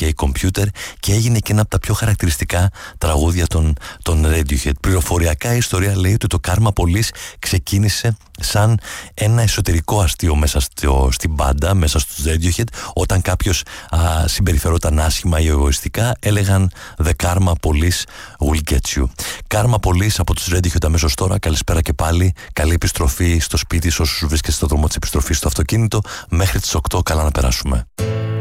OK Computer και έγινε και ένα από τα πιο χαρακτηριστικά τραγούδια των Radiohead. Πληροφοριακά η ιστορία λέει ότι το Karma Police ξεκίνησε σαν ένα εσωτερικό αστείο μέσα στην μπάντα, μέσα στους Radiohead. Όταν κάποιος συμπεριφερόταν άσχημα ή εγωιστικά, έλεγαν The Karma Police will get you. Karma Police από τους Radiohead αμέσως τώρα. Καλησπέρα και πάλι. Καλή επιστροφή στο σπίτι σε όσους βρίσκεστε στο δρόμο της επιστροφής στο αυτοκίνητο. Μέχρι τις 8 καλά να περάσουμε.